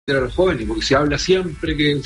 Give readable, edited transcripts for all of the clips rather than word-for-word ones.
a los jóvenes, porque se habla siempre que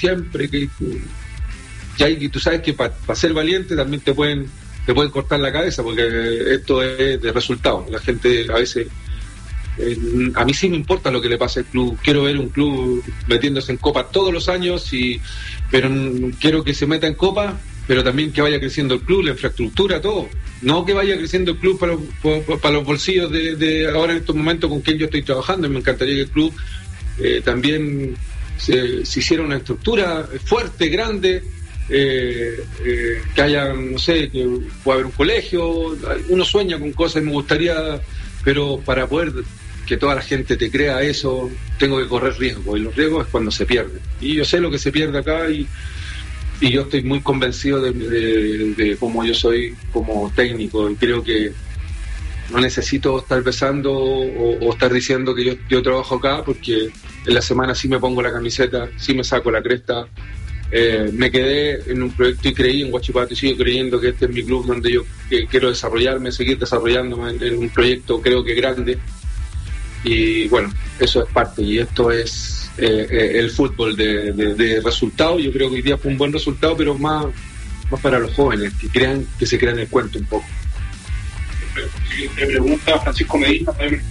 hay, tú sabes que para ser valiente también te pueden cortar la cabeza, porque esto es de resultado. La gente a veces, a mí sí me importa lo que le pasa al club. Quiero ver un club metiéndose en Copa todos los años, pero quiero que se meta en Copa, pero también que vaya creciendo el club, la infraestructura, todo. No que vaya creciendo el club para los bolsillos de ahora en estos momentos con quien yo estoy trabajando. Me encantaría que el club también se hiciera una estructura fuerte, grande, que haya, no sé, que pueda haber un colegio. Uno sueña con cosas y me gustaría, pero para poder que toda la gente te crea eso, tengo que correr riesgos, y los riesgos es cuando se pierde. Y yo sé lo que se pierde acá, y yo estoy muy convencido de cómo yo soy como técnico, y creo que no necesito estar besando o estar diciendo que yo trabajo acá, porque en la semana sí me pongo la camiseta, sí me saco la cresta. Me quedé en un proyecto y creí en Huachipato y sigo creyendo que este es mi club donde yo quiero desarrollarme, seguir desarrollándome en un proyecto creo que grande. Y bueno, eso es parte, y esto es el fútbol de resultado. Yo creo que hoy día fue un buen resultado, pero más para los jóvenes, que se crean el cuento un poco. Te pregunta Francisco Medina.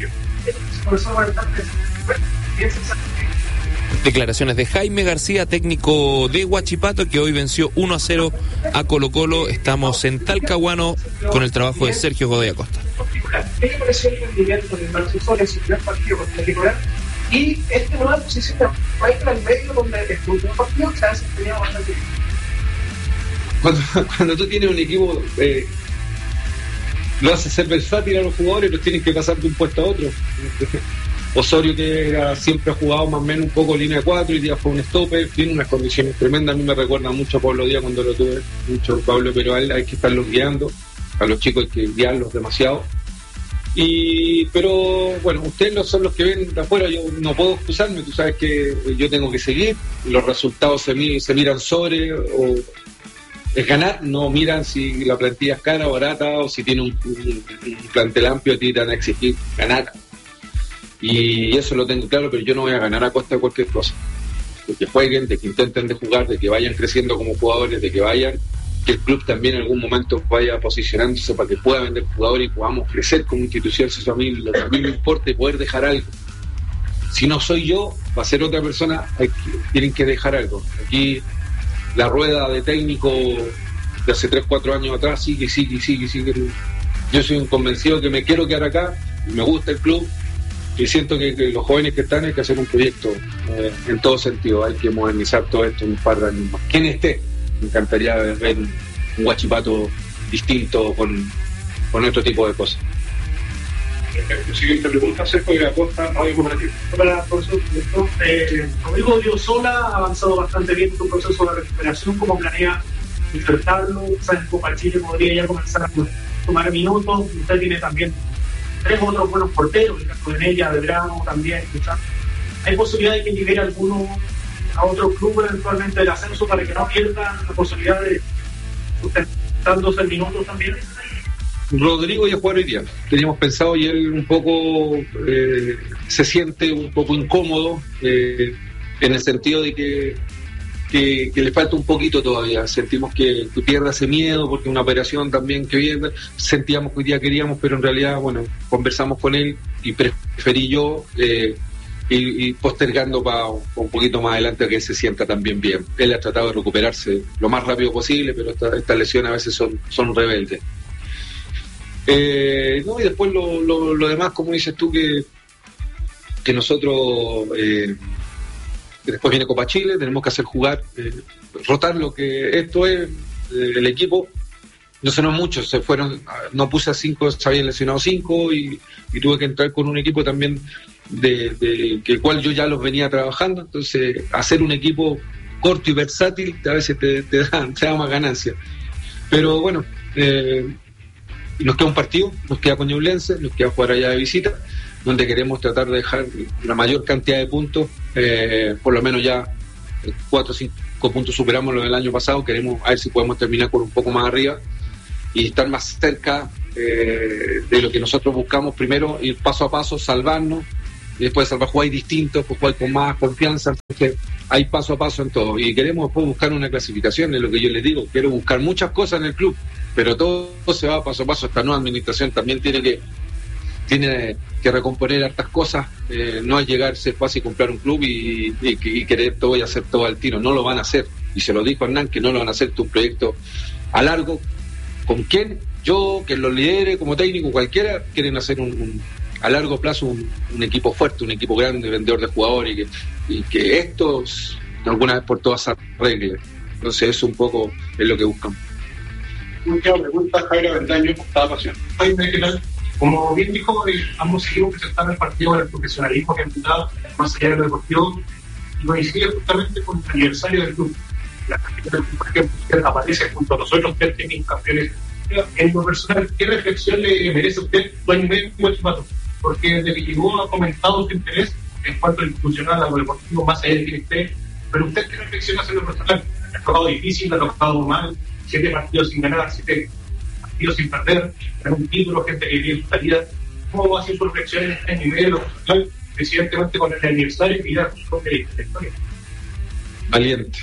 Declaraciones de Jaime García, técnico de Huachipato, que hoy venció 1-0 a Colo-Colo. Estamos en Talcahuano con el trabajo de Sergio Godoy Acosta. ¿Qué le pareció el rendimiento del Marcelo en su primer partido contra el titular? Y esta nueva posición de Michael al medio, donde el último partido se ha desempeñado bastante bien. Cuando tú tienes un equipo, lo haces ser versátil a los jugadores, los tienes que pasar de un puesto a otro. Osorio, que siempre ha jugado más o menos un poco línea de 4, y día fue un stopper, tiene unas condiciones tremendas. A mí me recuerda mucho a Pablo Díaz cuando lo tuve, mucho Pablo, pero a él hay que estarlos guiando, a los chicos hay que guiarlos demasiado. Pero bueno, ustedes son los que ven de afuera, yo no puedo excusarme, tú sabes que yo tengo que seguir, los resultados se miran sobre, o es ganar, no miran si la plantilla es cara o barata, o si tiene un plantel amplio, te irán a exigir ganar. Y eso lo tengo claro, pero yo no voy a ganar a costa de cualquier cosa. De que jueguen, de que intenten de jugar, de que vayan creciendo como jugadores, de que el club también en algún momento vaya posicionándose para que pueda vender jugadores y podamos crecer como institución. Eso a mí lo que a mí me importa es poder dejar algo. Si no soy yo, va a ser otra persona, tienen que dejar algo. Aquí la rueda de técnico de hace 3-4 años atrás sigue. Yo soy un convencido que me quiero quedar acá, me gusta el club, y siento que los jóvenes que están hay que hacer un proyecto en todo sentido. Hay que modernizar todo esto en un par de años más. Quien esté, me encantaría ver un Huachipato distinto, con otro tipo de cosas. Siguiente pregunta, Sergio de Acosta, Radio Cooperativa. Para el profesor, Rodrigo Odriozola ha avanzado bastante bien en su proceso de recuperación. ¿Cómo planea insertarlo? ¿Sabes, Copa Chile podría ya comenzar a tomar minutos? Usted tiene también 3 otros buenos porteros, el caso de Nella, de Bravo también, quizás. ¿Hay posibilidad de que libere alguno a otro club eventualmente del ascenso para que no pierdan la posibilidad de sustentándose minutos también? Rodrigo ya jugar hoy día, teníamos pensado, y él un poco se siente un poco incómodo en el sentido de que le falta un poquito todavía. Sentimos que pierda ese miedo, porque una operación también que viene, sentíamos que hoy día queríamos, pero en realidad, bueno, conversamos con él y preferí yo y postergando para un poquito más adelante, que se sienta también bien. Él ha tratado de recuperarse lo más rápido posible, pero estas lesiones a veces son rebeldes. Y después lo demás, como dices tú, que nosotros después viene Copa Chile, tenemos que hacer jugar, rotar lo que esto es, el equipo. No se nos muchos, se fueron, no puse a 5, se habían lesionado 5 y tuve que entrar con un equipo también de que el cual yo ya los venía trabajando. Entonces, hacer un equipo corto y versátil a veces te da más ganancia. Pero bueno, nos queda un partido, nos queda con Ñublense, nos queda jugar allá de visita, donde queremos tratar de dejar la mayor cantidad de puntos, por lo menos ya 4 o 5 puntos superamos lo del año pasado. Queremos a ver si podemos terminar con un poco más arriba y estar más cerca de lo que nosotros buscamos. Primero, ir paso a paso, salvarnos, y después jugáis distinto, pues jugáis con más confianza, entonces hay paso a paso en todo, y queremos después buscar una clasificación, es lo que yo les digo, quiero buscar muchas cosas en el club, pero todo se va paso a paso. Esta nueva administración también tiene que recomponer hartas cosas, no es llegar, ser fácil comprar un club y querer todo y hacer todo al tiro, no lo van a hacer, y se lo dijo Hernán, que no lo van a hacer, un proyecto a largo. ¿Con quién? Yo, que lo lidere como técnico, cualquiera, quieren hacer a largo plazo un equipo fuerte, un equipo grande, vendedor de jugadores, y que esto de alguna vez por todas se arregle. Entonces eso un poco es lo que buscamos. Última pregunta, Javier Avendaño, Estado Pasión. Como bien dijo, ambos seguimos presentando el partido del profesionalismo que han dado más allá de lo deportivo, y coincide justamente con el aniversario del club. La cantidad del club, por ejemplo, aparece junto a nosotros, tres técnicos campeones. En lo personal, ¿qué reflexión le merece a usted, dueño de Huachipato? Porque desde que llegó ha comentado su interés en cuanto a lo institucional, a lo deportivo, más allá de que esté. Pero usted, ¿qué reflexión hace en lo personal? ¿Ha tocado difícil, ha tocado mal? 7 partidos sin ganar, 7 partidos sin perder, ganar un título, gente que viene en su salida. ¿Cómo va a ser su reflexión en este nivel de lo personal, precisamente con el aniversario y ya con la historia? Valiente.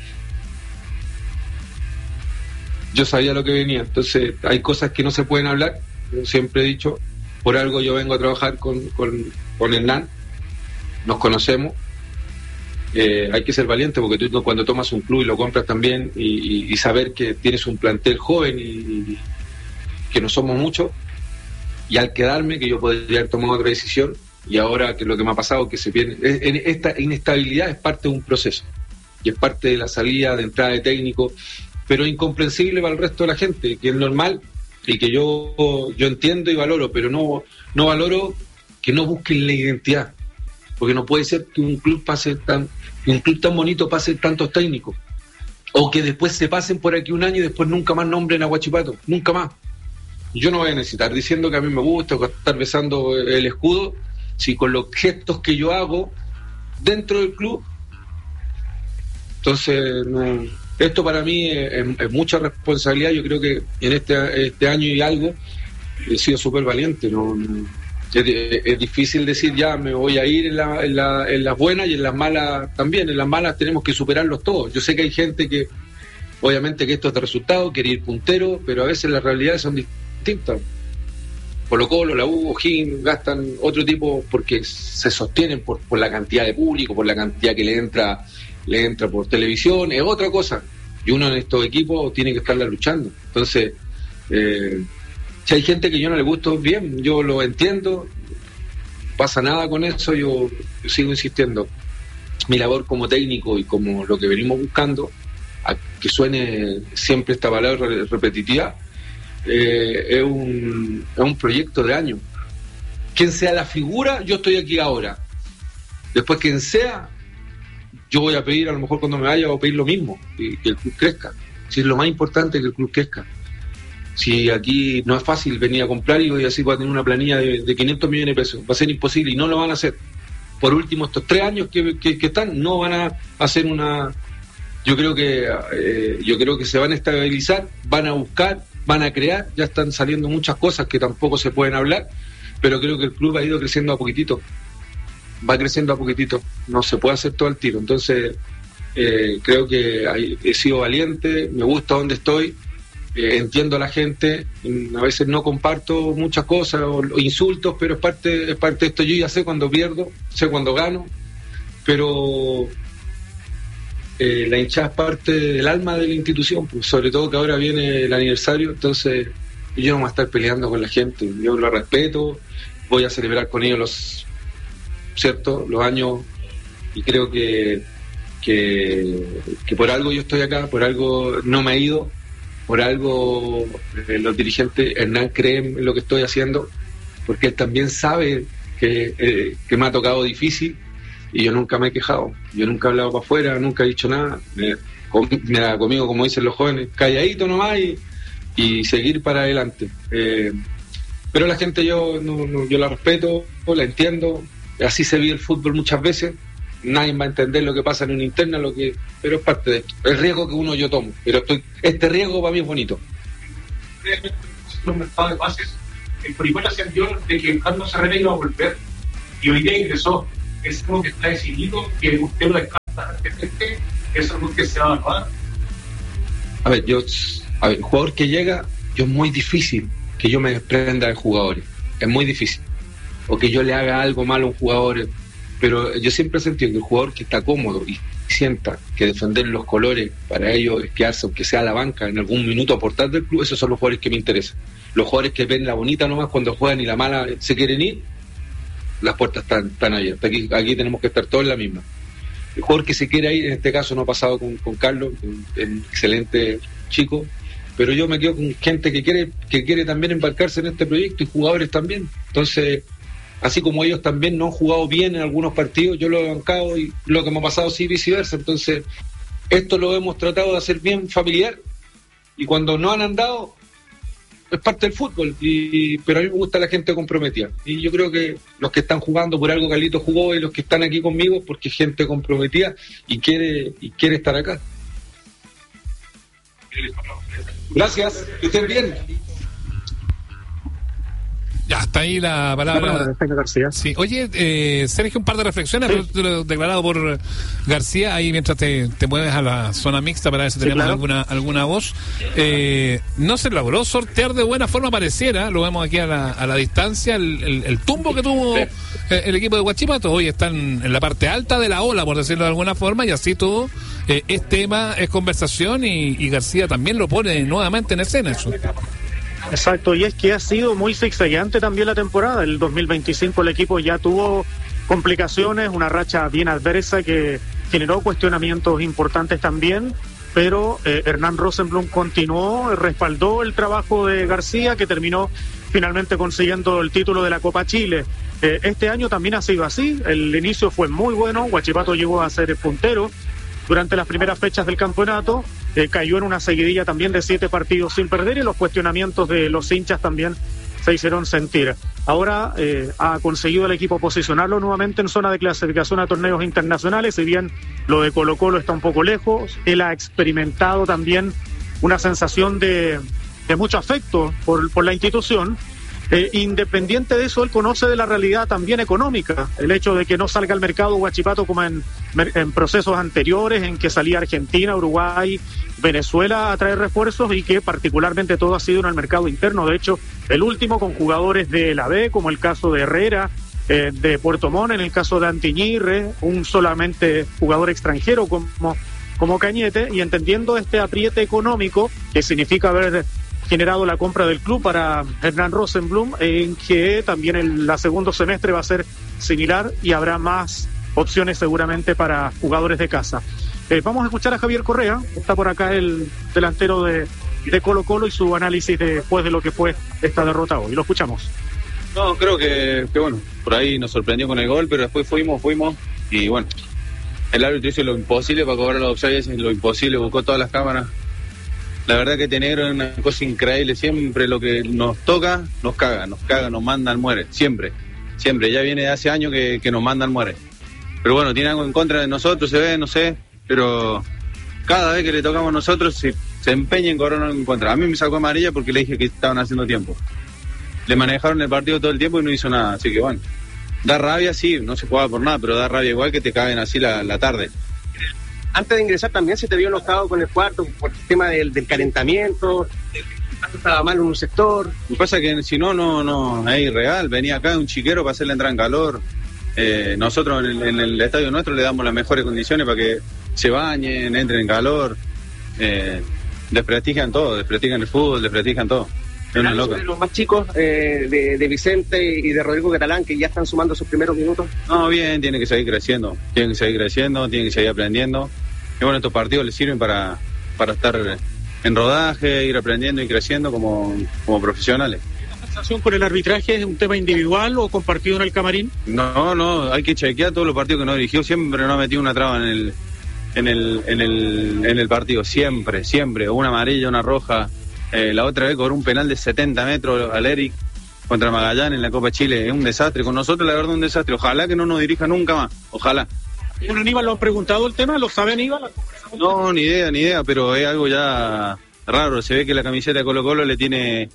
Yo sabía lo que venía, entonces hay cosas que no se pueden hablar, yo siempre he dicho, por algo yo vengo a trabajar con Hernán, nos conocemos, hay que ser valiente porque tú cuando tomas un club y lo compras también y saber que tienes un plantel joven y que no somos muchos, y al quedarme que yo podría haber tomado otra decisión, y ahora que lo que me ha pasado que se pierde, esta inestabilidad es parte de un proceso y es parte de la salida de entrada de técnico, pero incomprensible para el resto de la gente, que es normal y que yo entiendo y valoro, pero no valoro que no busquen la identidad, porque no puede ser que un club tan bonito pase tantos técnicos, o que después se pasen por aquí un año y después nunca más nombren a Huachipato, nunca más. Yo no voy a necesitar diciendo que a mí me gusta, o estar besando el escudo, si con los gestos que yo hago dentro del club, entonces no. Esto para mí es mucha responsabilidad. Yo creo que en este año y algo he sido súper valiente. Es difícil decir ya me voy a ir en las buenas y en las malas también. En las malas tenemos que superarlos todos. Yo sé que hay gente que obviamente que esto es de resultado, quiere ir puntero, pero a veces las realidades son distintas. Colo-Colo, la U, O'Higgins gastan otro tipo porque se sostienen por la cantidad de público, por la cantidad que le entra por televisión, es otra cosa, y uno en estos equipos tiene que estarla luchando. Entonces si hay gente que yo no le gusto, bien, yo lo entiendo, no pasa nada con eso, yo sigo insistiendo. Mi labor como técnico y como lo que venimos buscando, a que suene siempre esta palabra repetitiva, es un proyecto de año. Quien sea la figura, yo estoy aquí ahora. Después quien sea, yo voy a pedir, a lo mejor cuando me vaya, voy a pedir lo mismo, que el club crezca. Si es lo más importante, que el club crezca. Si aquí no es fácil venir a comprar y voy a decir voy a tener una planilla de 500 millones de pesos, va a ser imposible y no lo van a hacer. Por último, estos 3 años que están, no van a hacer una... Yo creo que se van a estabilizar, van a buscar, van a crear, ya están saliendo muchas cosas que tampoco se pueden hablar, pero creo que el club ha ido creciendo a poquitito. Va creciendo a poquitito, no se puede hacer todo al tiro. Entonces creo que he sido valiente, me gusta donde estoy, entiendo a la gente, a veces no comparto muchas cosas o insultos, pero es parte de esto. Yo ya sé cuando pierdo, sé cuando gano, pero la hinchada es parte del alma de la institución, pues, sobre todo que ahora viene el aniversario, entonces yo no voy a estar peleando con la gente, yo lo respeto, voy a celebrar con ellos los años, y creo que por algo yo estoy acá, por algo no me he ido, por algo los dirigentes, Hernán, creen en lo que estoy haciendo, porque él también sabe que me ha tocado difícil y yo nunca me he quejado, yo nunca he hablado para afuera, nunca he dicho nada, conmigo, como dicen los jóvenes, calladito nomás y seguir para adelante. Pero la gente yo la respeto, la entiendo. Así se vive el fútbol muchas veces, nadie va a entender lo que pasa en una interna, pero es parte de esto, el riesgo que yo tomo, pero este riesgo para mí es bonito. Los mercados de pases, el primero se dio de que Carlos Herrera iba a volver, y hoy día ingresó. Es algo que está decidido, que usted lo descarta antes, es algo que se va a evaluar. A ver, el jugador que llega, es muy difícil que yo me desprenda de jugadores, es muy difícil, o que yo le haga algo malo a un jugador, pero yo siempre he sentido que el jugador que está cómodo y sienta que defender los colores para ellos es quedarse, aunque sea a la banca, en algún minuto aportar del club, esos son los jugadores que me interesan. Los jugadores que ven la bonita nomás cuando juegan y la mala se quieren ir, las puertas están abiertas. Aquí tenemos que estar todos en la misma. El jugador que se quiere ir, en este caso no ha pasado con Carlos, un excelente chico, pero yo me quedo con gente que quiere también embarcarse en este proyecto, y jugadores también. Entonces, así como ellos también no han jugado bien en algunos partidos, yo lo he bancado, y lo que me ha pasado sí viceversa. Entonces, esto lo hemos tratado de hacer bien familiar, y cuando no han andado, es parte del fútbol, pero a mí me gusta la gente comprometida, y yo creo que los que están jugando, por algo Carlito jugó, y los que están aquí conmigo porque es gente comprometida y quiere estar acá. Gracias, que estén bien. Ya, está ahí la palabra. Sí. Oye, Sergio, un par de reflexiones, sí, lo declarado por García, ahí mientras te mueves a la zona mixta para ver si tenemos alguna voz. No se logró sortear de buena forma, pareciera, lo vemos aquí a la distancia, el tumbo que tuvo el equipo de Huachipato. Hoy están en la parte alta de la ola, por decirlo de alguna forma, y así todo es tema, es conversación, y García también lo pone nuevamente en escena eso. Exacto, y es que ha sido muy zigzagueante también la temporada. El 2025 el equipo ya tuvo complicaciones, una racha bien adversa que generó cuestionamientos importantes también, pero Hernán Rosenblum continuó, respaldó el trabajo de García, que terminó finalmente consiguiendo el título de la Copa Chile. Este año también ha sido así, el inicio fue muy bueno, Huachipato llegó a ser el puntero durante las primeras fechas del campeonato, cayó en una seguidilla también de 7 partidos sin perder, y los cuestionamientos de los hinchas también se hicieron sentir. Ahora ha conseguido el equipo posicionarlo nuevamente en zona de clasificación a torneos internacionales, si bien lo de Colo-Colo está un poco lejos. Él ha experimentado también una sensación de mucho afecto por la institución. Independiente de eso, él conoce de la realidad también económica, el hecho de que no salga al mercado Huachipato como en procesos anteriores en que salía Argentina, Uruguay, Venezuela a traer refuerzos, y que particularmente todo ha sido en el mercado interno. De hecho, el último con jugadores de la B, como el caso de Herrera, de Puerto Montt, en el caso de Antiñirre, un solamente jugador extranjero como Cañete, y entendiendo este apriete económico que significa haber generado la compra del club para Hernán Rosenblum, en que también la segundo semestre va a ser similar y habrá más opciones seguramente para jugadores de casa. Vamos a escuchar a Javier Correa, está por acá el delantero de Colo-Colo, y su análisis después de lo que fue esta derrota hoy. Lo escuchamos. No, creo que bueno, por ahí nos sorprendió con el gol, pero después fuimos y bueno, el árbitro hizo lo imposible para cobrar los offsides, lo imposible, buscó todas las cámaras. La verdad que Tenegro es una cosa increíble, siempre lo que nos toca, nos caga, nos manda al muere, siempre, ya viene de hace años que nos manda al muere. Pero bueno, tiene algo en contra de nosotros, se ve, no sé, pero cada vez que le tocamos a nosotros se empeña en cobrarnos en contra. A mí me sacó amarilla porque le dije que estaban haciendo tiempo. Le manejaron el partido todo el tiempo y no hizo nada, así que bueno, da rabia, sí, no se jugaba por nada, pero da rabia igual que te caguen así la tarde. Antes de ingresar también se te vio enojado con el cuarto por el tema del calentamiento, estaba mal en un sector. Lo que pasa es que si no es irreal. Venía acá un chiquero para hacerle entrar en calor. Nosotros en el estadio nuestro le damos las mejores condiciones para que se bañen, entren en calor. Desprestigian todo, desprestigian el fútbol, desprestigian todo. Es una loca. Los más chicos de Vicente y de Rodrigo Catalán, que ya están sumando sus primeros minutos. No, bien, tienen que seguir creciendo, tienen que seguir aprendiendo. Y bueno, estos partidos les sirven para estar en rodaje, ir aprendiendo y creciendo como profesionales. ¿La sensación con el arbitraje es un tema individual o compartido en el camarín? No, hay que chequear todos los partidos que nos dirigió, siempre nos ha metido una traba en el partido, siempre, una amarilla, una roja. La otra vez cobró un penal de 70 metros al Eric contra Magallanes en la Copa Chile. Es un desastre, con nosotros la verdad un desastre. Ojalá que no nos dirija nunca más, ojalá. Bueno, Aníbal, ¿lo han preguntado el tema? ¿Lo sabe Aníbal? No, ni idea, pero es algo ya raro. Se ve que la camiseta de Colo-Colo le tiene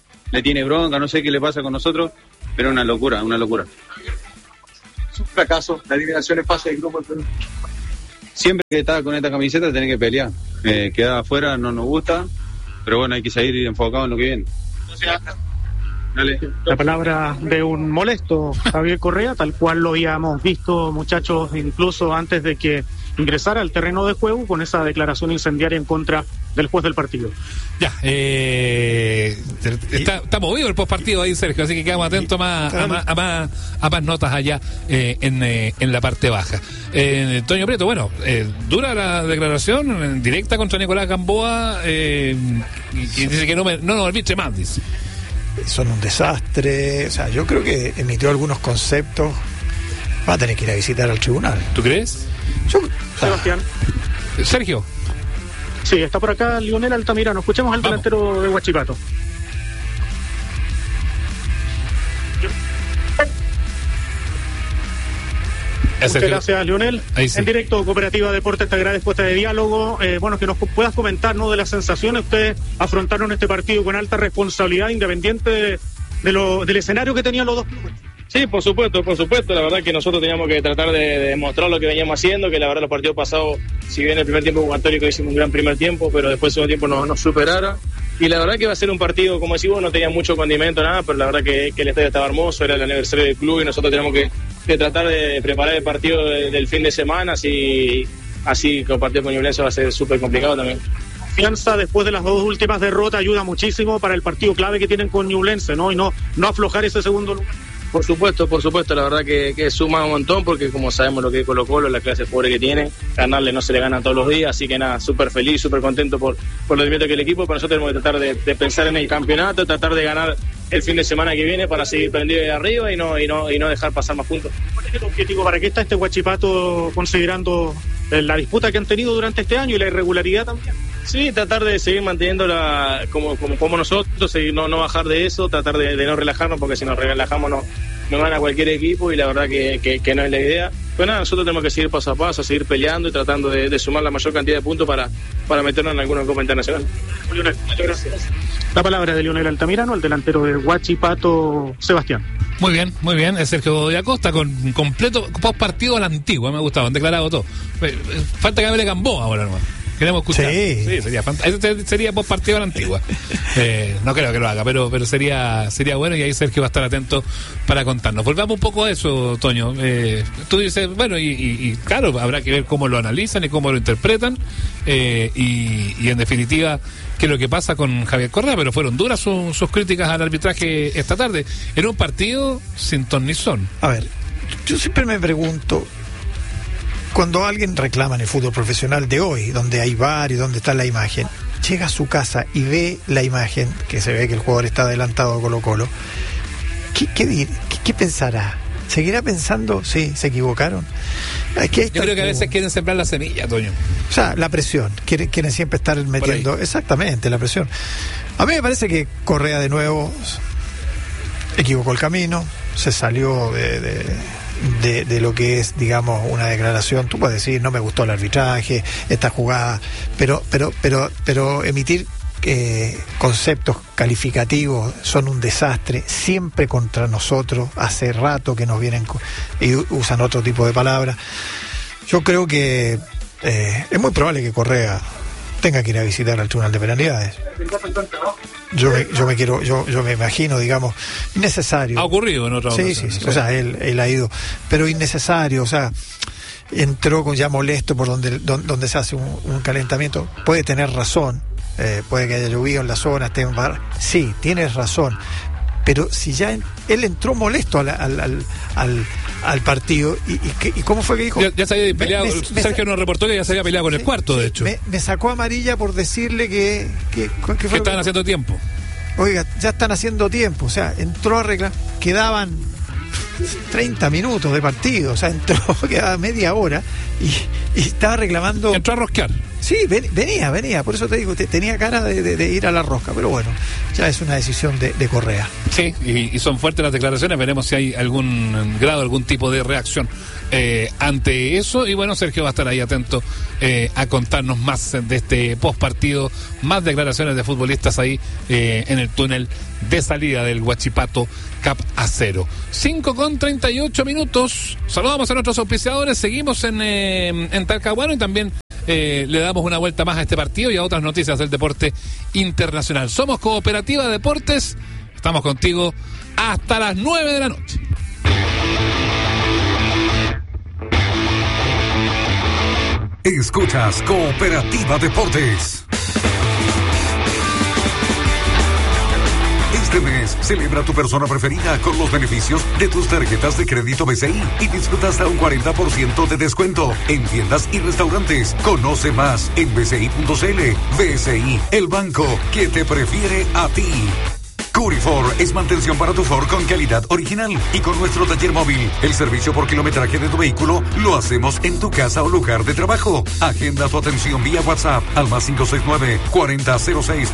fracaso, la eliminación es fase de grupo. Siempre que estás con esta camiseta tenés que pelear. Quedar afuera no nos gusta, pero bueno, hay que seguir enfocado en lo que viene. Dale. La palabra de un molesto Javier Correa, tal cual lo habíamos visto, muchachos, incluso antes de que ingresara al terreno de juego con esa declaración incendiaria en contra del juez del partido. Ya, está movido el postpartido ahí, Sergio, así que quedamos atentos a más notas allá en la parte baja. Toño Prieto, bueno, dura la declaración directa contra Nicolás Gamboa y dice que no nos arbitre más, dice. Son un desastre, o sea, yo creo que emitió algunos conceptos, va a tener que ir a visitar al tribunal. ¿Tú crees? Sebastián. Sergio. Sí, está por acá Lionel Altamirano. Escuchemos al delantero de Huachipato. Muchas gracias, Lionel. Sí. En directo, Cooperativa Deportes te agradezco esta de diálogo. Bueno, que nos puedas comentar, ¿no?, de las sensaciones. Ustedes afrontaron este partido con alta responsabilidad, independiente del escenario que tenían los dos clubes. Sí, por supuesto. La verdad que nosotros teníamos que tratar de demostrar lo que veníamos haciendo, que la verdad los partidos pasados, si bien el primer tiempo con Católico hicimos un gran primer tiempo, pero después el segundo tiempo nos superaron. Y la verdad que va a ser un partido, como decís vos, no tenía mucho condimento, nada, pero la verdad que el estadio estaba hermoso, era el aniversario del club y nosotros tenemos que tratar de preparar el partido del fin de semana, así que el partido con Ñublense va a ser súper complicado también. Confianza después de las dos últimas derrotas ayuda muchísimo para el partido clave que tienen con Ñublense, ¿no? Y no aflojar ese segundo lugar. Por supuesto, la verdad que suma un montón, porque como sabemos lo que es Colo-Colo, la clase pobre que tiene, ganarle no se le gana todos los días, así que nada, súper feliz, súper contento por el rendimiento que el equipo, pero nosotros tenemos que tratar de pensar en el campeonato, tratar de ganar el fin de semana que viene para seguir prendido de arriba y no dejar pasar más puntos. ¿Cuál es el objetivo? ¿Para qué está este Huachipato considerando la disputa que han tenido durante este año y la irregularidad también? Sí, tratar de seguir manteniéndola como nosotros, seguir, no bajar de eso, tratar de no relajarnos, porque si nos relajamos no gana cualquier equipo y la verdad que no es la idea. Pero nada, nosotros tenemos que seguir paso a paso, seguir peleando y tratando de sumar la mayor cantidad de puntos para meternos en alguna Copa Internacional. Muchas gracias. La palabra de Lionel Altamirano, el delantero de Huachipato, Sebastián. Muy bien, es Sergio Godoy Acosta con completo post partido a la antigua, me ha gustado, han declarado todo. Falta que hable Gamboa ahora nomás. Queremos escuchar. Sí, sería fantástico. Eso sería post partido a la antigua. No creo que lo haga, pero sería bueno, y ahí Sergio va a estar atento para contarnos. Volvamos un poco a eso, Toño. Tú dices, bueno, y claro, habrá que ver cómo lo analizan y cómo lo interpretan, y en definitiva qué es lo que pasa con Javier Correa, pero fueron duras sus críticas al arbitraje esta tarde. Era un partido sin ton ni son. A ver, yo siempre me pregunto, cuando alguien reclama en el fútbol profesional de hoy, donde hay VAR y donde está la imagen, llega a su casa y ve la imagen, que se ve que el jugador está adelantado a Colo-Colo, ¿qué pensará? ¿Seguirá pensando, sí, se equivocaron? Yo creo que a veces quieren sembrar la semilla, Toño. O sea, la presión, quieren siempre estar metiendo, exactamente, la presión. A mí me parece que Correa de nuevo equivocó el camino, se salió de lo que es, digamos, una declaración. Tú puedes decir, no me gustó el arbitraje, esta jugada, pero emitir conceptos calificativos son un desastre, siempre contra nosotros. Hace rato que nos vienen y usan otro tipo de palabras. Yo creo que es muy probable que Correa tenga que ir a visitar al Tribunal de Penalidades. Yo me imagino, digamos, innecesario. Ha ocurrido en otra ocasión. Sí. O sea, él ha ido, pero innecesario. O sea, entró ya molesto por donde se hace un calentamiento. Puede tener razón, puede que haya llovido en la zona, esté en bar. Sí, tienes razón. Pero si ya él entró molesto al partido, ¿y cómo fue que dijo? Ya se había peleado. Sergio nos reportó que ya se había peleado con el cuarto, de hecho. Me sacó amarilla por decirle que estaban haciendo tiempo. Oiga, ya están haciendo tiempo. O sea, entró a arreglar. Quedaban 30 minutos de partido. O sea, quedaba media hora y estaba reclamando. Entró a rosquear. Sí, venía, por eso te digo, tenía cara de ir a la rosca, pero bueno, ya es una decisión de Correa. Sí, y son fuertes las declaraciones, veremos si hay algún grado, algún tipo de reacción ante eso, y bueno, Sergio va a estar ahí atento a contarnos más de este postpartido, más declaraciones de futbolistas ahí en el túnel de salida del Huachipato Cap Acero. 5:38. Saludamos a nuestros auspiciadores, seguimos en Talcahuano y también le damos una vuelta más a este partido y a otras noticias del deporte internacional. Somos Cooperativa Deportes, estamos contigo hasta las 9 de la noche. Escuchas Cooperativa Deportes. Este mes, celebra a tu persona preferida con los beneficios de tus tarjetas de crédito BCI y disfruta hasta un 40% de descuento en tiendas y restaurantes. Conoce más en bci.cl. BCI, el banco que te prefiere a ti. Curifor es mantención para tu Ford con calidad original y con nuestro taller móvil. El servicio por kilometraje de tu vehículo lo hacemos en tu casa o lugar de trabajo. Agenda tu atención vía WhatsApp al +569 4006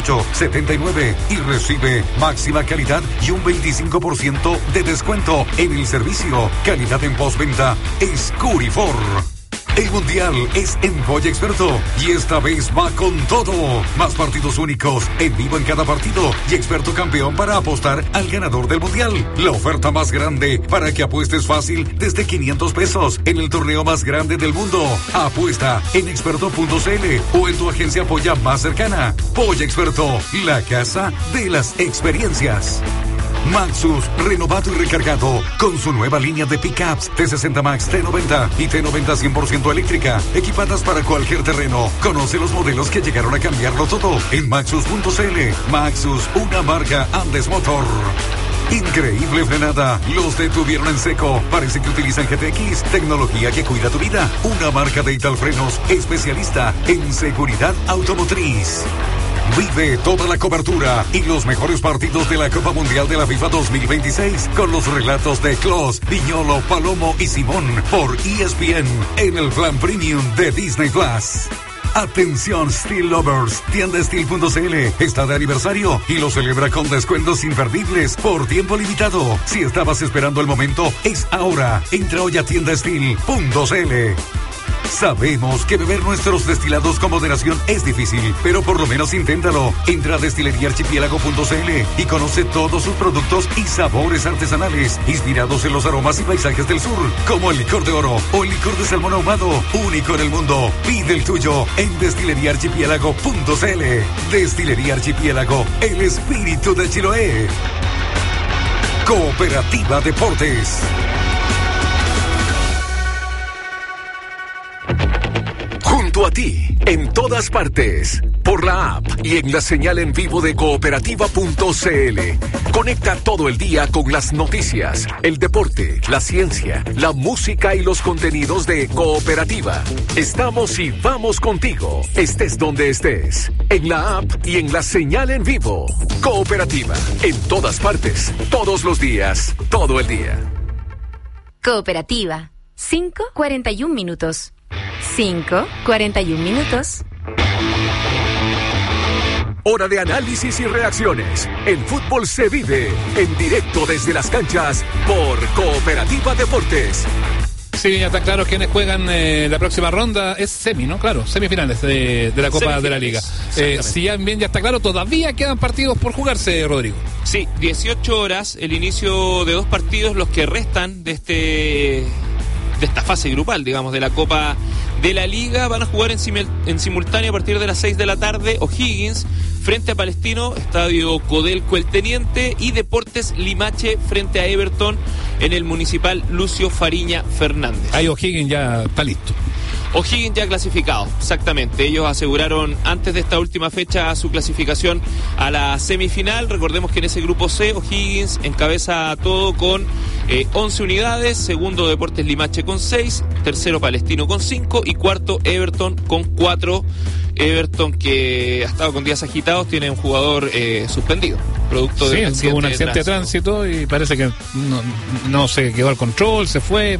3879 y recibe máxima calidad y un 25% de descuento en el servicio. Calidad en postventa es Curifor. El Mundial es en Polla Experto y esta vez va con todo. Más partidos únicos, en vivo en cada partido y experto campeón para apostar al ganador del Mundial. La oferta más grande para que apuestes fácil desde 500 pesos en el torneo más grande del mundo. Apuesta en experto.cl o en tu agencia Polla más cercana. Polla Experto, la casa de las experiencias. Maxus, renovado y recargado, con su nueva línea de pickups T60 Max, T90 y T90 100% eléctrica, equipadas para cualquier terreno. Conoce los modelos que llegaron a cambiarlo todo en Maxus.cl. Maxus, una marca Andes Motor. Increíble frenada, los detuvieron en seco. Parece que utilizan GTX, tecnología que cuida tu vida. Una marca de Italfrenos, especialista en seguridad automotriz. Vive toda la cobertura y los mejores partidos de la Copa Mundial de la FIFA 2026 con los relatos de Klose, Viñolo, Palomo y Simón por ESPN en el plan premium de Disney Plus. Atención Steel Lovers, tiendasteel.cl está de aniversario y lo celebra con descuentos imperdibles por tiempo limitado. Si estabas esperando el momento, es ahora. Entra hoy a tiendasteel.cl. Sabemos que beber nuestros destilados con moderación es difícil, pero por lo menos inténtalo. Entra a destileriaarchipiélago.cl y conoce todos sus productos y sabores artesanales, inspirados en los aromas y paisajes del sur, como el licor de oro o el licor de salmón ahumado, único en el mundo. Pide el tuyo en destileriaarchipiélago.cl. Destilería Archipiélago, el espíritu de Chiloé. Cooperativa Deportes. Junto a ti, en todas partes, por la app y en la señal en vivo de cooperativa.cl. Conecta todo el día con las noticias, el deporte, la ciencia, la música y los contenidos de Cooperativa. Estamos y vamos contigo, estés donde estés, en la app y en la señal en vivo. Cooperativa, en todas partes, todos los días, todo el día. Cooperativa, 5:41. 5:41. Hora de análisis y reacciones. El fútbol se vive en directo desde las canchas por Cooperativa Deportes. Sí, ya está claro quiénes juegan la próxima ronda. Es semi, ¿no? Claro, semifinales de la Copa de la Liga. Si ya está claro, todavía quedan partidos por jugarse, Rodrigo. Sí, 18 horas, el inicio de 2 partidos, los que restan de esta fase grupal, digamos, de la Copa de la Liga. Van a jugar en simultáneo a partir de las 6 de la tarde. O'Higgins frente a Palestino, Estadio Codelco El Teniente, y Deportes Limache frente a Everton en el Municipal Lucio Fariña Fernández. Ahí O'Higgins ya está listo. O'Higgins ya clasificado, exactamente. Ellos aseguraron antes de esta última fecha su clasificación a la semifinal. Recordemos que en ese grupo C, O'Higgins encabeza todo con 11 unidades, segundo Deportes Limache con 6, tercero Palestino con 5 y cuarto Everton con 4. Everton, que ha estado con días agitados, tiene un jugador suspendido, producto de tuvo un accidente de tránsito y parece que no se quedó al control, se fue.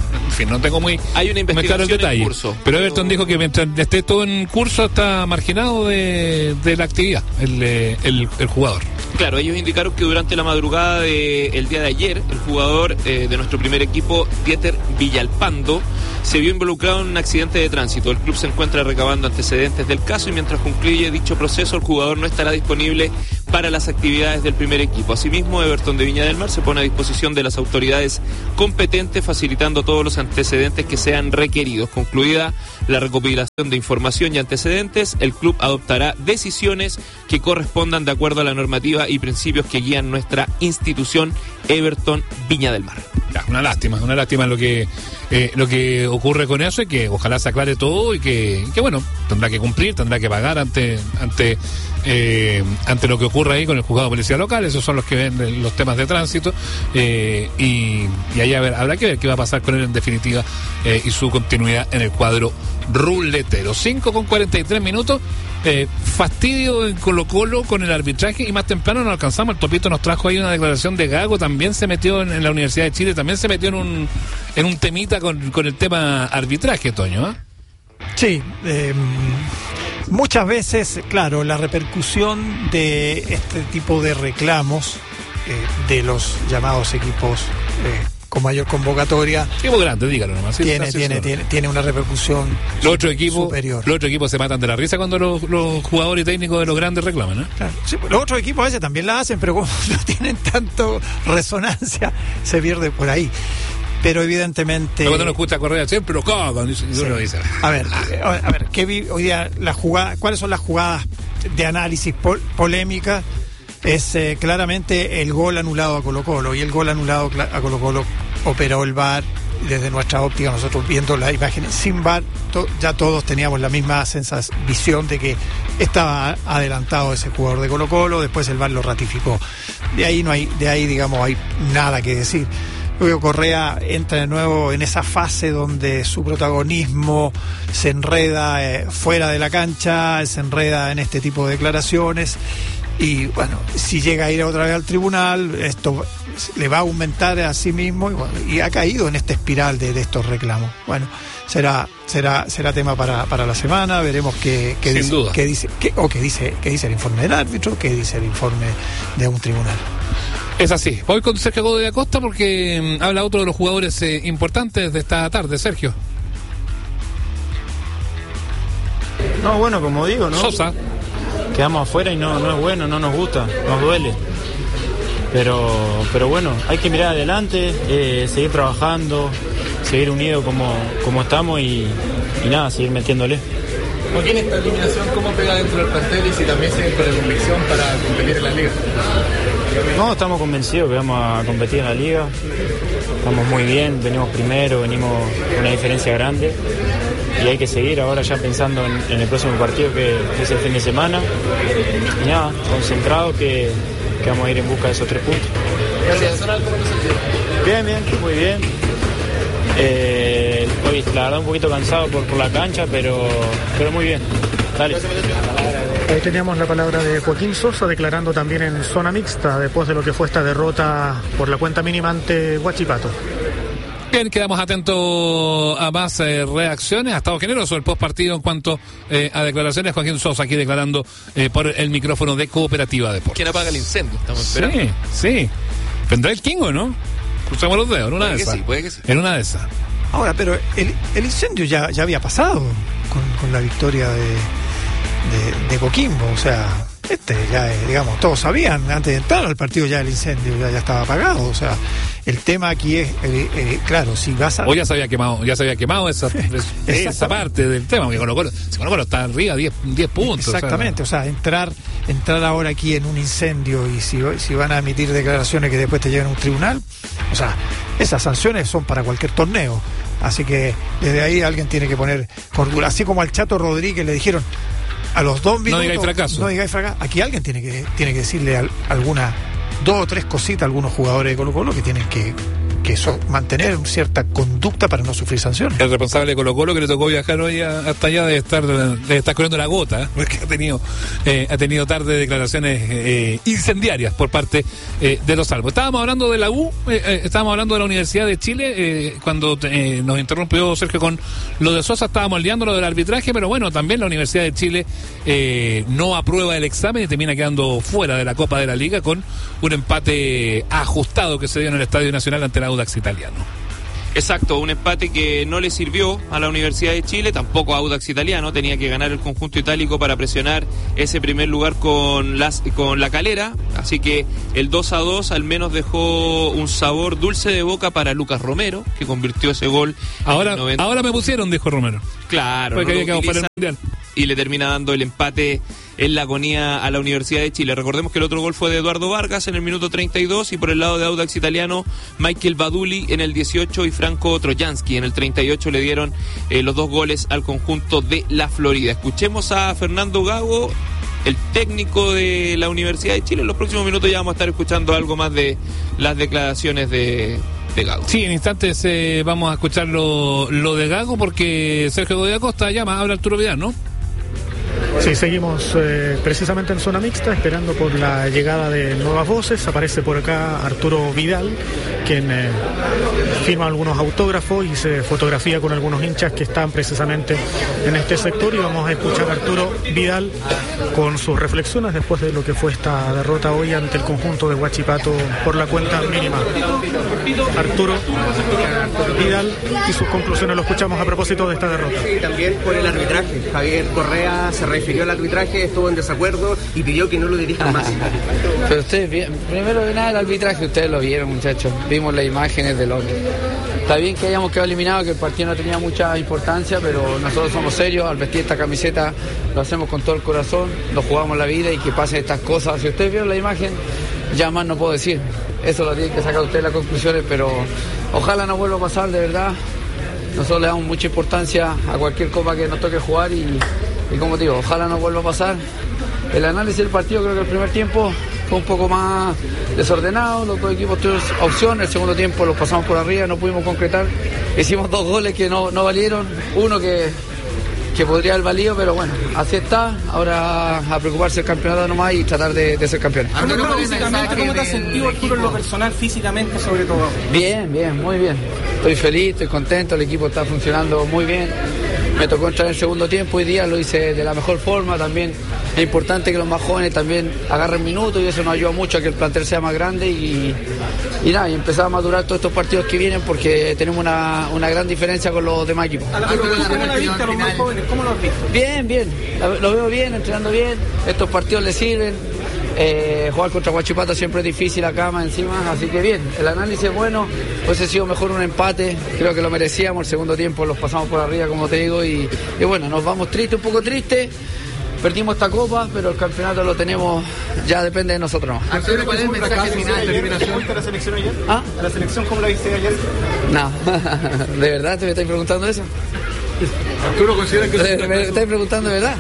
En fin, no tengo hay una investigación en curso. Pero Everton dijo que mientras esté todo en curso está marginado de la actividad el jugador. Claro, ellos indicaron que durante la madrugada del día de ayer, el jugador de nuestro primer equipo, Dieter Villalpando, se vio involucrado en un accidente de tránsito. El club se encuentra recabando antecedentes del caso y mientras concluye dicho proceso, el jugador no estará disponible para las actividades del primer equipo. Asimismo, Everton de Viña del Mar se pone a disposición de las autoridades competentes, facilitando todos los antecedentes que sean requeridos. Concluida la recopilación de información y antecedentes, el club adoptará decisiones que correspondan de acuerdo a la normativa y principios que guían nuestra institución Everton Viña del Mar. Ya, una lástima lo que ocurre con eso y que ojalá se aclare todo y que bueno, tendrá que cumplir, tendrá que pagar ante lo que ocurre ahí con el juzgado de policía local. Esos son los que ven los temas de tránsito y ahí habrá que ver qué va a pasar con él en definitiva y su continuidad en el cuadro ruletero. 5:43. Fastidio en Colo-Colo con el arbitraje y más temprano no alcanzamos. El Topito nos trajo ahí una declaración de Gago, también se metió en la Universidad de Chile, también se metió en un temita con el tema arbitraje, Toño, ¿eh? Sí, muchas veces, claro, la repercusión de este tipo de reclamos de los llamados equipos con mayor convocatoria. Equipo grande, dígalo nomás. Tiene una repercusión superior. Los otros equipos se matan de la risa cuando los jugadores y técnicos de los grandes reclaman, ¿eh? Claro. Sí, los otros equipos a veces también la hacen, pero como no tienen tanto resonancia, se pierde por ahí. Pero evidentemente... Cuando nos escucha Correa siempre lo cagan, y uno dice... A ver, hoy día ¿cuáles son las jugadas de análisis polémicas? Es claramente el gol anulado a Colo-Colo, y el gol anulado a Colo-Colo operó el VAR. Desde nuestra óptica, nosotros viendo las imágenes sin VAR, ya todos teníamos la misma visión de que estaba adelantado ese jugador de Colo-Colo. Después el VAR lo ratificó. De ahí hay nada que decir. Luego Correa entra de nuevo en esa fase donde su protagonismo se enreda fuera de la cancha, se enreda en este tipo de declaraciones. Y bueno, si llega a ir otra vez al tribunal, esto le va a aumentar a sí mismo y ha caído en esta espiral de estos reclamos. Bueno, será tema para la semana. Veremos qué dice el informe del árbitro, qué dice el informe de un tribunal. Es así. Voy con Sergio Godoy Acosta porque habla otro de los jugadores importantes de esta tarde. Sergio. No, bueno, como digo, ¿no? Sosa. Quedamos afuera y no es bueno, no nos gusta, nos duele. Pero bueno, hay que mirar adelante, seguir trabajando, seguir unidos como estamos y nada, seguir metiéndole. Joaquín, esta eliminación, ¿cómo pega dentro del plantel y si también siguen con la convicción para competir en la liga? No, estamos convencidos que vamos a competir en la liga. Estamos muy bien, venimos primero, venimos con una diferencia grande y hay que seguir ahora ya pensando en el próximo partido que es el fin de semana. Y nada, concentrados que vamos a ir en busca de esos 3 puntos. Gracias. Bien, muy bien. Hoy la verdad un poquito cansado por la cancha, pero muy bien. Dale. Ahí teníamos la palabra de Joaquín Sosa declarando también en zona mixta después de lo que fue esta derrota por la cuenta mínima ante Huachipato. Bien, quedamos atentos a más reacciones. Ha estado generoso el postpartido en cuanto a declaraciones. Joaquín Sosa aquí declarando por el micrófono de Cooperativa Deportes. ¿Quién apaga el incendio? Estamos esperando. Sí. ¿Vendrá el Kingo, no? Cruzamos los dedos, en una de esas. Puede que sí. En una de esas. Ahora, pero el incendio ya había pasado con la victoria de Coquimbo. O sea, digamos, todos sabían antes de entrar al partido ya el incendio ya estaba apagado. O sea, el tema aquí es, claro, si vas a... O ya se había quemado esa parte del tema, porque Colo-Colo está arriba 10 puntos. Exactamente, o sea, entrar ahora aquí en un incendio y si van a emitir declaraciones que después te lleven a un tribunal, o sea, esas sanciones son para cualquier torneo. Así que desde ahí alguien tiene que poner cordura. Así como al Chato Rodríguez le dijeron a los 2 minutos... No digáis fracaso. Aquí alguien tiene que decirle alguna 2 o 3 cositas a algunos jugadores de Colo-Colo que tienen que que mantener cierta conducta para no sufrir sanciones. El responsable de Colo-Colo, que le tocó viajar hoy hasta allá, debe estar corriendo la gota, porque ha tenido tarde declaraciones incendiarias por parte de los salvos. Estábamos hablando de la U, estábamos hablando de la Universidad de Chile, cuando nos interrumpió Sergio con lo de Sosa, estábamos liando lo del arbitraje, pero bueno, también la Universidad de Chile no aprueba el examen y termina quedando fuera de la Copa de la Liga con un empate ajustado que se dio en el Estadio Nacional ante el Audax Italiano. Exacto, un empate que no le sirvió a la Universidad de Chile, tampoco a Audax Italiano, tenía que ganar el conjunto itálico para presionar ese primer lugar con la Calera, así que el 2-2 al menos dejó un sabor dulce de boca para Lucas Romero, que convirtió ese gol. Ahora me pusieron, dijo Romero. Claro, porque había quedado fuera del Mundial. Y le termina dando el empate en la agonía a la Universidad de Chile. Recordemos que el otro gol fue de Eduardo Vargas en el minuto 32 y por el lado de Audax Italiano, Michael Baduli en el 18 y Franco Trojansky en el 38 le dieron los 2 goles al conjunto de la Florida. Escuchemos a Fernando Gago, el técnico de la Universidad de Chile. En los próximos minutos ya vamos a estar escuchando algo más de las declaraciones de Gago. Sí, en instantes vamos a escuchar lo de Gago, porque Sergio Godoy Acosta llama, habla Arturo Vidal, ¿no? Sí, seguimos precisamente en zona mixta, esperando por la llegada de nuevas voces. Aparece por acá Arturo Vidal, quien firma algunos autógrafos y se fotografía con algunos hinchas que están precisamente en este sector. Y vamos a escuchar a Arturo Vidal con sus reflexiones después de lo que fue esta derrota hoy ante el conjunto de Huachipato por la cuenta mínima. Arturo Vidal y sus conclusiones lo escuchamos a propósito de esta derrota. Sí, también por el arbitraje. Javier Correa se refirió al arbitraje, estuvo en desacuerdo y pidió que no lo dirijan más. Pero ustedes, primero de nada el arbitraje, ustedes lo vieron, muchachos, vimos las imágenes de lo que... Está bien que hayamos quedado eliminados, que el partido no tenía mucha importancia, pero nosotros somos serios, al vestir esta camiseta lo hacemos con todo el corazón, lo jugamos la vida y que pasen estas cosas. Si ustedes vieron la imagen, ya más no puedo decir, eso lo tienen que sacar ustedes las conclusiones, pero ojalá no vuelva a pasar, de verdad. Nosotros le damos mucha importancia a cualquier copa que nos toque jugar y como te digo, ojalá no vuelva a pasar. El análisis del partido, creo que el primer tiempo fue un poco más desordenado, los dos equipos tuvieron opciones, el segundo tiempo los pasamos por arriba, no pudimos concretar, hicimos 2 goles que no valieron, uno que podría haber valido, pero bueno, así está, ahora a preocuparse el campeonato nomás y tratar de ser campeón. ¿Cómo te has sentido, Arturo, en lo personal, físicamente sobre todo? Bien, muy bien, estoy feliz, estoy contento, el equipo está funcionando muy bien. Me tocó entrar en el segundo tiempo, hoy día lo hice de la mejor forma, también es importante que los más jóvenes también agarren minutos y eso nos ayuda mucho a que el plantel sea más grande y empezar a madurar todos estos partidos que vienen porque tenemos una gran diferencia con los demás equipos. ¿Cómo la viste a los más jóvenes? ¿Cómo lo has visto? Bien, lo veo bien, entrenando bien, estos partidos les sirven. Jugar contra Huachipato siempre es difícil acá más encima, así que bien, el análisis es bueno, hubiese sido mejor un empate, creo que lo merecíamos, el segundo tiempo los pasamos por arriba como te digo y bueno, nos vamos un poco tristes, perdimos esta copa, pero el campeonato lo tenemos, ya depende de nosotros. Arturo, ¿cuál es el mensaje final de eliminación? ¿A la selección ayer? ¿Ah? ¿A la selección cómo la viste ayer? No, ¿de verdad te me estáis preguntando eso? Arturo, ¿considera que me estáis preguntando de verdad?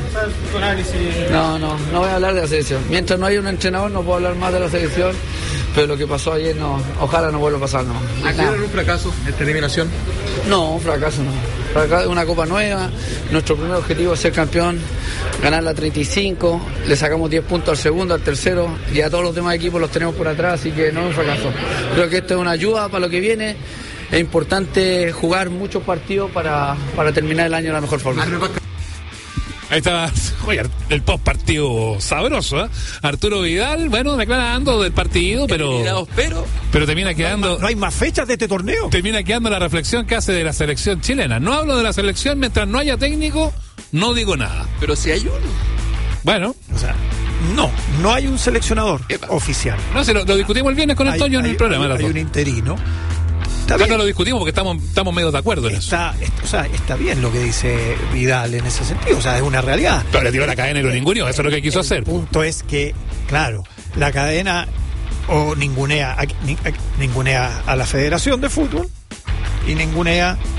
No voy a hablar de la selección. Mientras no haya un entrenador no puedo hablar más de la selección, pero lo que pasó ayer ojalá no vuelva a pasar. ¿Consideran un fracaso esta eliminación? No, un fracaso no. Una copa nueva, nuestro primer objetivo es ser campeón, ganar la 35, le sacamos 10 puntos al segundo, al tercero y a todos los demás equipos los tenemos por atrás, así que no es un fracaso. Creo que esto es una ayuda para lo que viene. Es importante jugar muchos partidos para terminar el año de la mejor forma. Ahí está, oye, el post partido sabroso, ¿eh? Arturo Vidal, bueno, declarando del partido, pero termina quedando. No hay más fechas de este torneo. Termina quedando la reflexión que hace de la selección chilena. No hablo de la selección mientras no haya técnico, no digo nada. Pero si hay uno. Bueno, o sea, no hay un seleccionador oficial. No, si lo discutimos el viernes con Antonio en el programa. Hay un interino. No lo discutimos porque estamos medio de acuerdo en eso. Está bien lo que dice Vidal en ese sentido, o sea, es una realidad. Pero le tiró la cadena y lo ninguneó, eso es lo que quiso hacer. El punto es que, claro, la cadena o ningunea a la Federación de Fútbol y ningunea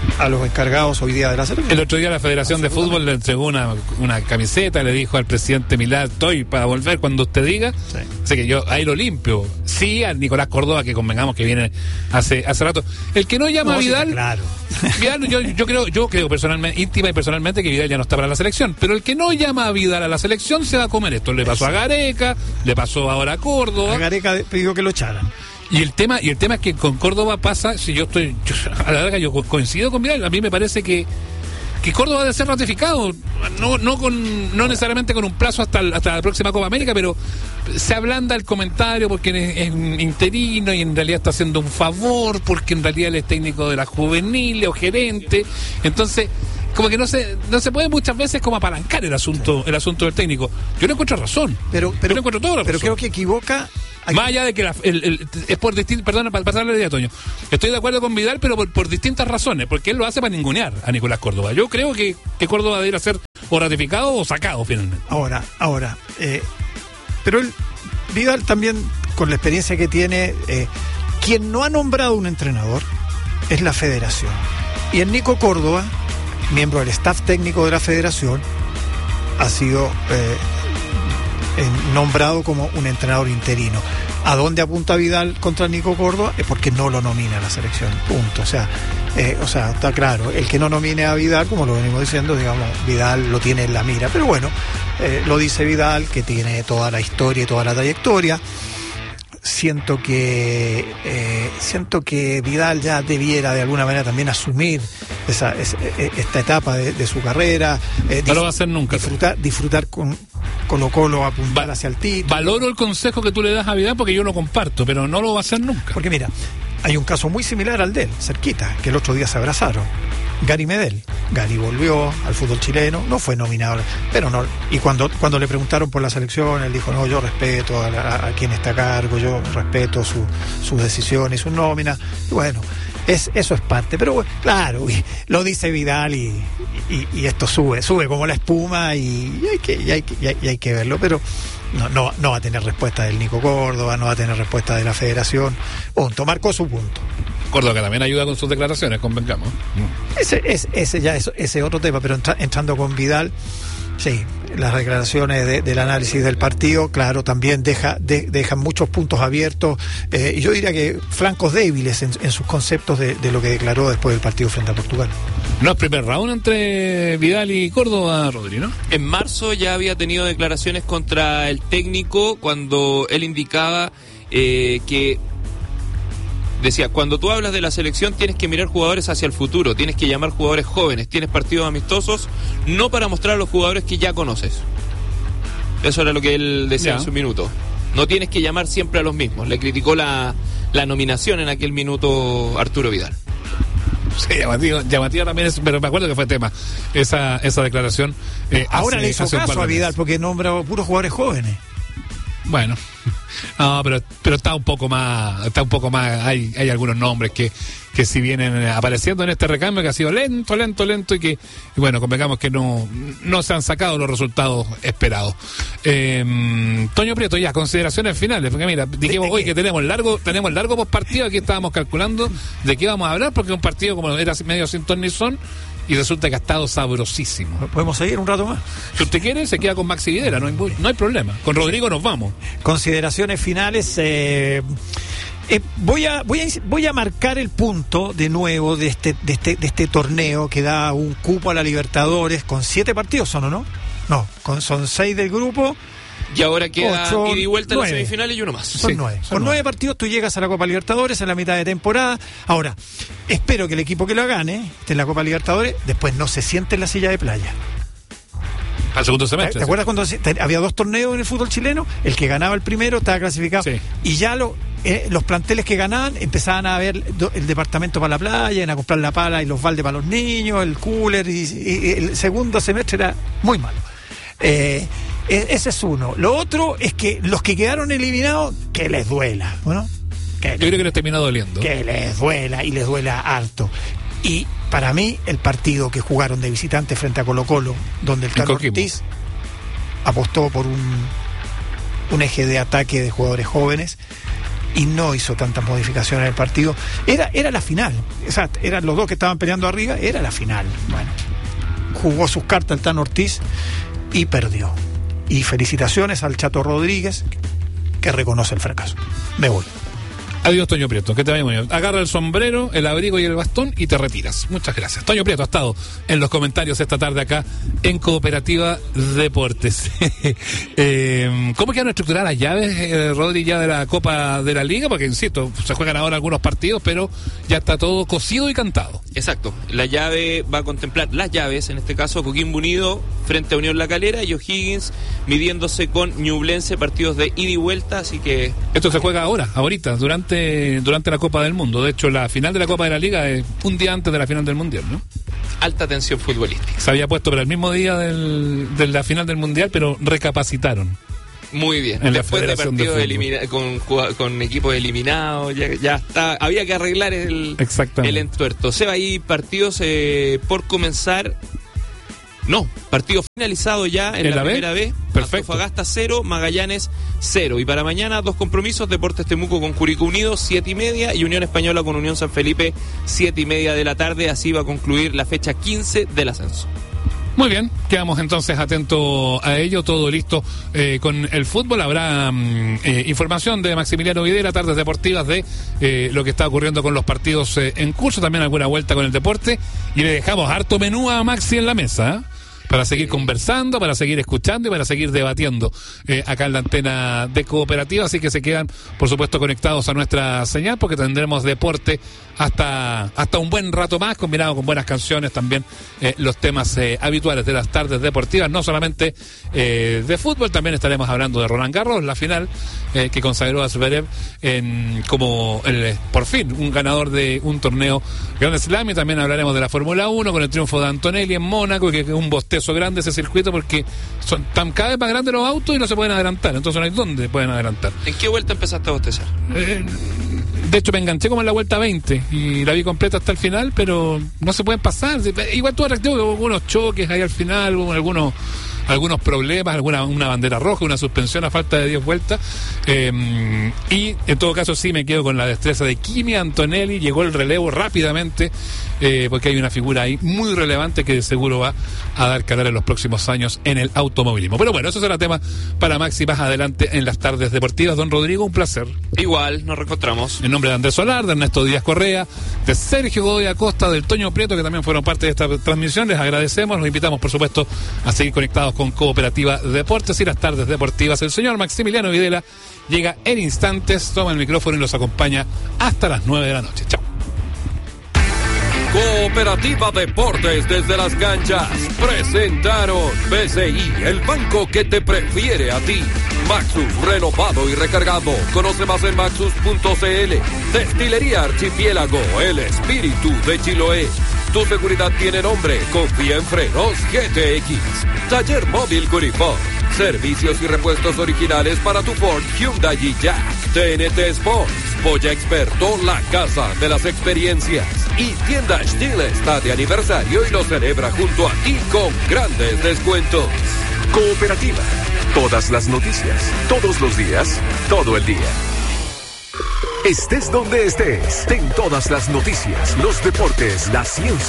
a los encargados hoy día de la selección. El otro día la Federación de Fútbol le entregó una camiseta, le dijo al presidente Milad, estoy para volver cuando usted diga. Sí. Así que yo ahí lo limpio. Sí, a Nicolás Córdoba, que convengamos que viene hace rato. El que no llama a Vidal, claro. Vidal, yo creo personalmente, íntima y personalmente, que Vidal ya no está para la selección. Pero el que no llama a Vidal a la selección se va a comer esto. Le pasó a Gareca, le pasó ahora a Córdoba. A Gareca pidió que lo echaran. Y el tema es que con Córdoba pasa, si a la larga yo coincido con Vidal, a mí me parece que Córdoba debe ser ratificado, no necesariamente con un plazo hasta la próxima Copa América, pero se ablanda el comentario porque es un interino y en realidad está haciendo un favor, porque en realidad él es técnico de la juvenil o gerente, entonces como que no se puede muchas veces como apalancar el asunto del técnico. Yo no encuentro razón, yo no encuentro toda la razón. Pero creo que equivoca. Más allá de que es por distintas, perdona, para pasarle la idea, Toño. Estoy de acuerdo con Vidal, pero por distintas razones, porque él lo hace para ningunear a Nicolás Córdoba. Yo creo que Córdoba debería ser o ratificado o sacado finalmente. Ahora, pero Vidal también, con la experiencia que tiene, quien no ha nombrado un entrenador es la Federación. Y el Nico Córdoba, miembro del staff técnico de la Federación, ha sido nombrado como un entrenador interino. ¿A dónde apunta Vidal contra Nico Córdoba? Es porque no lo nomina a la selección, punto. O sea, está claro, el que no nomine a Vidal, como lo venimos diciendo, digamos, Vidal lo tiene en la mira, pero bueno, lo dice Vidal, que tiene toda la historia y toda la trayectoria. Siento que Vidal ya debiera de alguna manera también asumir esta etapa de su carrera. No lo va a hacer nunca. Disfrutar con Colo-Colo, apuntar hacia el título. Valoro el consejo que tú le das a Vidal porque yo lo comparto, pero no lo va a hacer nunca. Porque mira, hay un caso muy similar al de él, cerquita, que el otro día se abrazaron. Gary Medel. Gary volvió al fútbol chileno, no fue nominado, pero no. Y cuando le preguntaron por la selección, él dijo, no, yo respeto a quien está a cargo, yo respeto sus decisiones, sus nóminas. Y bueno, eso es parte. Pero bueno, claro, lo dice Vidal y esto sube como la espuma y hay que verlo, pero no va a tener respuesta del Nico Córdoba, no va a tener respuesta de la Federación. Punto, marcó su punto. Córdoba que también ayuda con sus declaraciones, convengamos. Ese otro tema, pero entrando con Vidal, sí, las declaraciones del análisis del partido, claro, también dejan muchos puntos abiertos, y yo diría que flancos débiles en sus conceptos de lo que declaró después del partido frente a Portugal. No es primer round entre Vidal y Córdoba, Rodri, ¿no? En marzo ya había tenido declaraciones contra el técnico cuando él indicaba que decía, cuando tú hablas de la selección tienes que mirar jugadores hacia el futuro, tienes que llamar jugadores jóvenes, tienes partidos amistosos, no para mostrar a los jugadores que ya conoces. Eso era lo que él decía en su minuto. No tienes que llamar siempre a los mismos. Le criticó la nominación en aquel minuto Arturo Vidal. Sí, llamativa también es, pero me acuerdo que fue tema esa declaración. Ahora le hizo caso a Vidal porque nombra puros jugadores jóvenes. Bueno, no, pero está un poco más, hay algunos nombres que si vienen apareciendo en este recambio que ha sido lento y que, bueno, convengamos que no se han sacado los resultados esperados. Toño Prieto, ya, consideraciones finales, porque mira, dijimos hoy que tenemos el largo postpartido, aquí estábamos calculando de qué vamos a hablar, porque un partido como era medio sin ton ni son, y resulta que ha estado sabrosísimo. ¿Podemos seguir un rato más? Si usted quiere, se queda con Maxi Videla, no hay problema. Con Rodrigo nos vamos. Consideraciones finales. Voy a marcar el punto de nuevo de este torneo que da un cupo a la Libertadores con 7 partidos, ¿son o no? No, son 6 del grupo. Y ahora queda ida y vuelta en las semifinales y uno más. Son 9. Con 9 partidos tú llegas a la Copa Libertadores en la mitad de temporada. Ahora, espero que el equipo que lo gane esté en la Copa Libertadores, después no se siente en la silla de playa. Al segundo semestre. ¿Te acuerdas cuando había 2 torneos en el fútbol chileno? El que ganaba el primero estaba clasificado. Sí. Y ya los planteles que ganaban empezaban a ver el departamento para la playa, a comprar la pala y los baldes para los niños, el cooler, y el segundo semestre era muy malo. Ese es uno. Lo otro es que los que quedaron eliminados, que les duela, ¿no? Yo creo que les termina doliendo. Que les duela, y les duela harto. Y para mí, el partido que jugaron de visitante frente a Colo-Colo, donde el Carlos Ortiz apostó por un eje de ataque de jugadores jóvenes, y no hizo tantas modificaciones en el partido. Era la final, o sea, eran los dos que estaban peleando arriba, era la final. Bueno, jugó sus cartas el Tano Ortiz y perdió. Y felicitaciones al Chato Rodríguez, que reconoce el fracaso. Me voy. Adiós, Toño Prieto, que te vaya muy bien. Agarra el sombrero, el abrigo y el bastón y te retiras. Muchas gracias. Toño Prieto ha estado en los comentarios esta tarde acá en Cooperativa Deportes. ¿Cómo quedan estructuradas las llaves, Rodri, ya de la Copa de la Liga? Porque, insisto, se juegan ahora algunos partidos, pero ya está todo cosido y cantado. Exacto. La llave va a contemplar las llaves, en este caso Coquimbo Unido frente a Unión La Calera y O'Higgins midiéndose con Ñublense, partidos de ida y vuelta, así que... Esto se juega ahorita, durante la Copa del Mundo. De hecho, la final de la Copa de la Liga es un día antes de la final del Mundial, ¿no? Alta tensión futbolística. Se había puesto para el mismo día de la final del Mundial, pero recapacitaron. Muy bien. Después de partidos con equipos eliminados, ya está. Había que arreglar el entuerto. Se va ahí partidos por comenzar. No, partido finalizado ya en la primera B. Perfecto. Antofagasta 0, Magallanes 0. Y para mañana 2 compromisos: Deportes Temuco con Curicó Unido 7:30 y Unión Española con Unión San Felipe 7:30 de la tarde. Así va a concluir la fecha 15 del ascenso. Muy bien, quedamos entonces atentos a ello, todo listo con el fútbol. Habrá información de Maximiliano Videla, tardes deportivas de lo que está ocurriendo con los partidos en curso, también alguna vuelta con el deporte, y le dejamos harto menú a Maxi en la mesa, para seguir conversando, para seguir escuchando y para seguir debatiendo acá en la antena de Cooperativa. Así que se quedan, por supuesto, conectados a nuestra señal, porque tendremos deporte hasta un buen rato más, combinado con buenas canciones, también los temas habituales de las tardes deportivas, no solamente de fútbol. También estaremos hablando de Roland Garros, la final que consagró a Zverev como por fin un ganador de un torneo Grand Slam, y también hablaremos de la Fórmula 1 con el triunfo de Antonelli en Mónaco, que es un bostezo grande ese circuito, porque son cada vez más grandes los autos y no se pueden adelantar, entonces no hay dónde pueden adelantar. ¿En qué vuelta empezaste a bostezar? De hecho, me enganché como en la vuelta 20 y la vi completa hasta el final, pero no se pueden pasar. Igual todo atractivo, que hubo algunos choques ahí al final, hubo algunos problemas, una bandera roja, una suspensión a falta de 10 vueltas, y en todo caso sí me quedo con la destreza de Kimi Antonelli. Llegó el relevo rápidamente, porque hay una figura ahí muy relevante que seguro va a dar calor en los próximos años en el automovilismo. Pero bueno, eso será tema para Maxi más adelante en las tardes deportivas. Don Rodrigo, un placer. Igual, nos reencontramos. En nombre de Andrés Solar, de Ernesto Díaz Correa, de Sergio Godoy Acosta, del Toño Prieto, que también fueron parte de esta transmisión, les agradecemos. Los invitamos, por supuesto, a seguir conectados con Cooperativa Deportes y las tardes deportivas. El señor Maximiliano Videla llega en instantes, toma el micrófono y los acompaña hasta las 9 de la noche. Chao. Cooperativa Deportes desde las canchas presentaron BCI, el banco que te prefiere a ti. Maxus, renovado y recargado. Conoce más en maxus.cl. Destilería Archipiélago, el espíritu de Chiloé. Tu seguridad tiene nombre. Confía en Frenos GTX. Taller Móvil Curipó. Servicios y repuestos originales para tu Ford, Hyundai y Jack. TNT Sports. Polla Experto, la casa de las experiencias. Y Tienda Stihl está de aniversario y lo celebra junto a ti con grandes descuentos. Cooperativa. Todas las noticias, todos los días, todo el día. Estés donde estés, ten todas las noticias, los deportes, la ciencia.